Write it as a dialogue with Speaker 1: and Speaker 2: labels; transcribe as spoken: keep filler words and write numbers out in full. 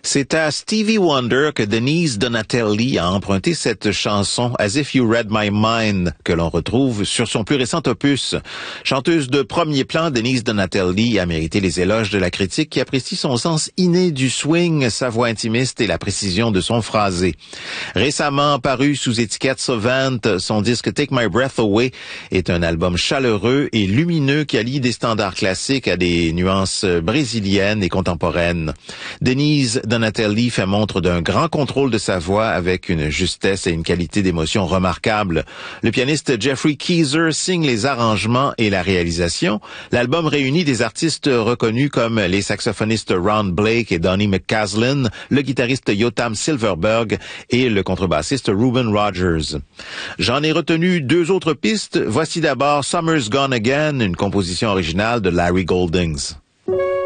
Speaker 1: C'est à Stevie Wonder que Denise Donatelli a emprunté cette chanson As If You Read My Mind que l'on retrouve sur son plus récent opus. Chanteuse de premier plan, Denise Donatelli a mérité les éloges de la critique qui apprécie son sens inné du swing, sa voix intimiste et la précision de son phrasé. Récemment paru sous étiquette Savant, son disque Take My Breath Away est un album chaleureux et lumineux qui allie des standards classiques à des nuances brésiliennes et contemporaines. Denise Donatelli fait montre d'un grand contrôle de sa voix avec une justesse et une qualité d'émotion remarquables. Le pianiste Jeffrey Keezer signe les arrangements et la réalisation. L'album réunit des artistes reconnus comme les saxophonistes Ron Blake et Donnie McCaslin, le guitariste Yotam Silverberg et le contrebassiste Reuben Rogers. J'en ai retenu deux autres pistes. Voici d'abord Summer's Gone Again, une composition originale de Larry Goldings.